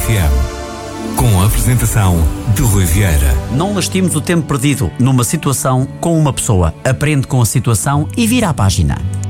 FM, com a apresentação de Rui Vieira. Não lastemos o tempo perdido numa situação com uma pessoa. Aprende com a situação e vira a página.